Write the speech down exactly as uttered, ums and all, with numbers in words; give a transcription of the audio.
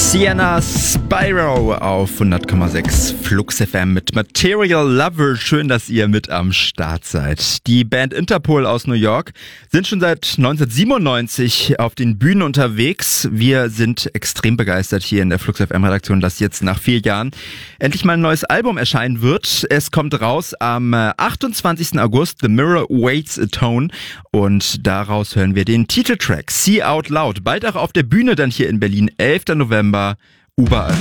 Sienna Spyro auf hundert Komma sechs Flux F M mit Material Lover. Schön, dass ihr mit am Start seid. Die Band Interpol aus New York sind schon seit neunzehnhundertsiebenundneunzig auf den Bühnen unterwegs. Wir sind extrem begeistert hier in der Flux F M Redaktion, dass jetzt nach vier Jahren endlich mal ein neues Album erscheinen wird. Es kommt raus am achtundzwanzigsten August, The Mirror Waits a Tone, und daraus hören wir den Titeltrack See Out Loud. Bald auch auf der Bühne dann hier in Berlin, elften November, überall.